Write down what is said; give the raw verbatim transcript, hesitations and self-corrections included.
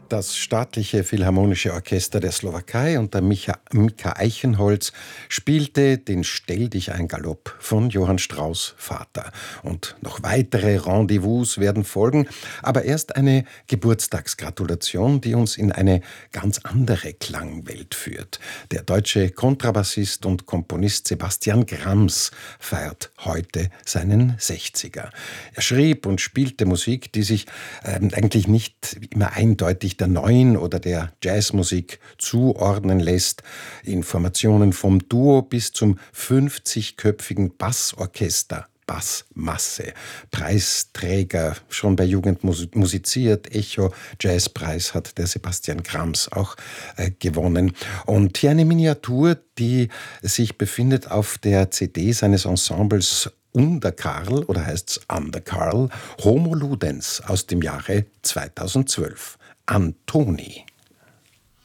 Das Staatliche Philharmonische Orchester der Slowakei unter Micha, Mika Eichenholz spielte den Stell dich ein Galopp von Johann Strauss Vater. Und noch weitere Rendezvous werden folgen, aber erst eine Geburtstagsgratulation, die uns in eine ganz andere Klangwelt führt. Der deutsche Kontrabassist und Komponist Sebastian Grams feiert heute seinen sechziger. Er schrieb und spielte Musik, die sich ähm, eigentlich nicht immer eindeutig der neuen oder der Jazzmusik zuordnen lässt. Informationen vom Duo bis zum fünfzigköpfigen Bassorchester. Bassmasse. Preisträger, schon bei Jugend musiziert, Echo Jazzpreis hat der Sebastian Grams auch äh, gewonnen. Und hier eine Miniatur, die sich befindet auf der C D seines Ensembles Underkarl, oder heißt's Underkarl, Homo Ludens aus dem Jahre zweitausendzwölf. Antoni.